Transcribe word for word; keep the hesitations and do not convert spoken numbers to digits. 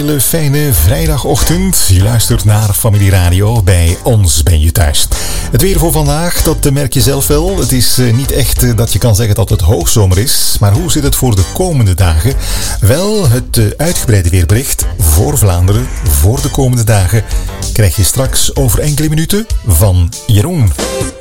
hele fijne vrijdagochtend. Je luistert naar Familie Radio. Bij ons ben je thuis. Het weer voor vandaag, dat merk je zelf wel. Het is niet echt dat je kan zeggen dat het hoogzomer is. Maar hoe zit het voor de komende dagen? Wel, het uitgebreide weerbericht voor Vlaanderen voor de komende dagen krijg je straks over enkele minuten van Jeroen.